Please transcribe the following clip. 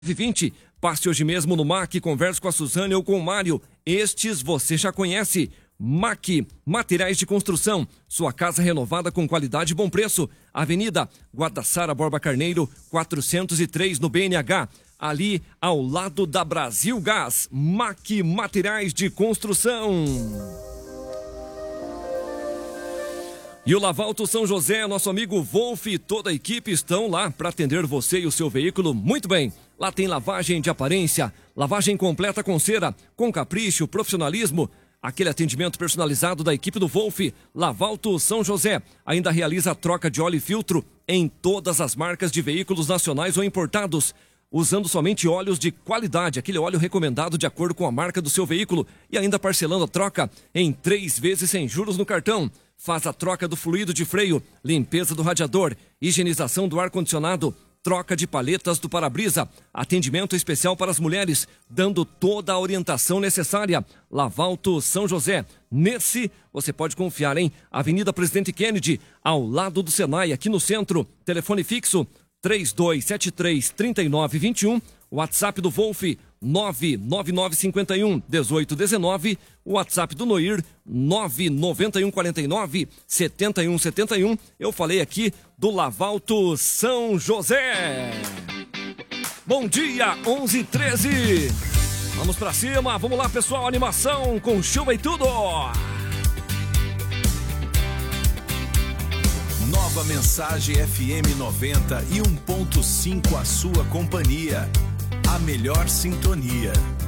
20. Passe hoje mesmo no MAC, converse com a Suzane ou com o Mário. Estes você já conhece. MAC, materiais de construção. Sua casa renovada com qualidade e bom preço. Avenida Guardassara Borba Carneiro, 403 no BNH. Ali ao lado da Brasil Gás. MAC, materiais de construção. E o Lavalto São José, nosso amigo Wolf e toda a equipe estão lá para atender você e o seu veículo muito bem. Lá tem lavagem de aparência, lavagem completa com cera, com capricho, profissionalismo. Aquele atendimento personalizado da equipe do Wolf. Lavalto São José ainda realiza a troca de óleo e filtro em todas as marcas de veículos nacionais ou importados, usando somente óleos de qualidade, aquele óleo recomendado de acordo com a marca do seu veículo, e ainda parcelando a troca em 3 vezes sem juros no cartão. Faz a troca do fluido de freio, limpeza do radiador, higienização do ar-condicionado, troca de paletas do para-brisa, atendimento especial para as mulheres, dando toda a orientação necessária. Lavalto São José. Nesse, você pode confiar em Avenida Presidente Kennedy, ao lado do Senai, aqui no centro. Telefone fixo 3273-3921. WhatsApp do Wolf 99951-1819. WhatsApp do Noir 99149-7171. Eu falei aqui do Lavalto São José. Bom dia, 11h13. Vamos pra cima, vamos lá pessoal, animação com chuva e tudo. Nova Mensagem FM 90 e 1.5, a sua companhia. A melhor sintonia.